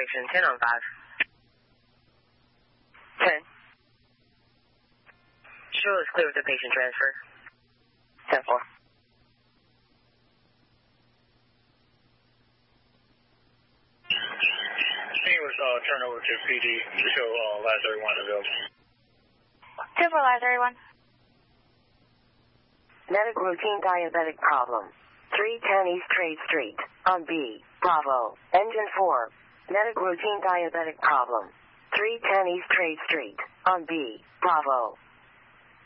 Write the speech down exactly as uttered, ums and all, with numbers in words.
situation, ten on five. ten. Show is clear with the patient transfer. ten four. He was uh, turned over to P D to show uh, Lab thirty-one available. ten four, Lab thirty-one. Medic routine diabetic problem. three ten East Trade Street, on B, Bravo, Engine four. Medic routine diabetic problem. three ten East Trade Street, on B, Bravo.